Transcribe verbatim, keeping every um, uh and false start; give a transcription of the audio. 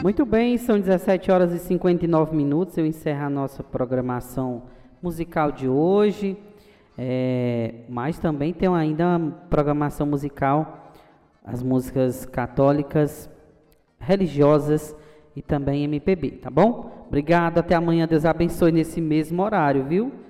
Muito bem, são dezessete horas e cinquenta e nove minutos. Eu encerro a nossa programação musical de hoje. É, mas também tem ainda a programação musical, as músicas católicas, religiosas e também M P B, tá bom? Obrigado, até amanhã. Deus abençoe nesse mesmo horário, viu?